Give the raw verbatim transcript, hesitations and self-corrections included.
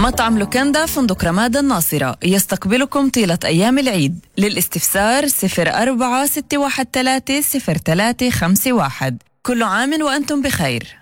مطعم لوكاندا فندق رمادة الناصرة يستقبلكم طيلة أيام العيد. للاستفسار صفر أربعة ستة واحد ثلاثة صفر ثلاثة خمسة واحد. كل عام وأنتم بخير.